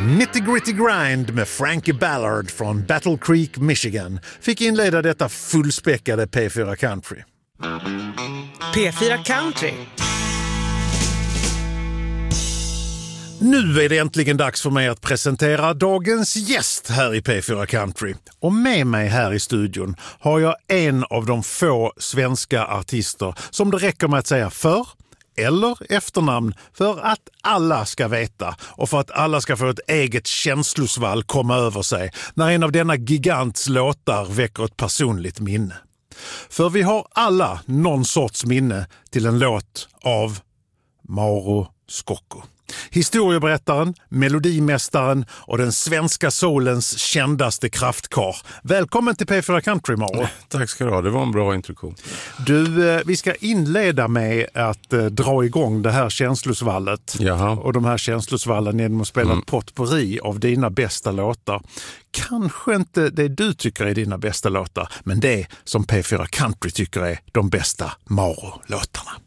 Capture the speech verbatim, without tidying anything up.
Nitty Gritty Grind med Frankie Ballard från Battle Creek, Michigan fick inleda detta fullspäckade P fyra Country. P fyra Country. Nu är det äntligen dags för mig att presentera dagens gäst här i P fyra Country. Och med mig här i studion har jag en av de få svenska artister som det räcker med att säga för eller efternamn för att alla ska veta och för att alla ska få ett eget känslosvall komma över sig när en av denna gigants låtar väcker ett personligt minne. För vi har alla någon sorts minne till en låt av Mauro Scocco. Historieberättaren, melodimästaren och den svenska soulens kändaste kraftkar. Välkommen till P fyra Country, Mauro. Tack ska du ha, det var en bra introduktion. Du, vi ska inleda med att dra igång det här känslosvallet. Jaha. Och de här känslosvallen genom att spela mm. ett potpourri av dina bästa låtar. Kanske inte det du tycker är dina bästa låtar, men det som P fyra Country tycker är de bästa Mauro-låtarna.